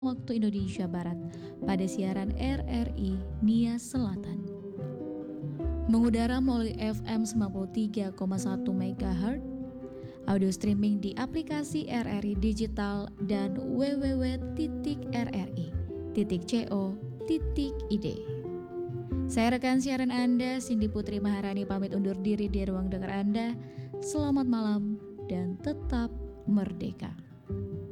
waktu Indonesia Barat pada siaran RRI Nia Selatan. Mengudara melalui FM 93,1 MHz, audio streaming di aplikasi RRI Digital dan www.rri.co.id. Saya rekan siaran Anda, Cindy Putri Maharani pamit undur diri di ruang dengar Anda. Selamat malam dan tetap merdeka.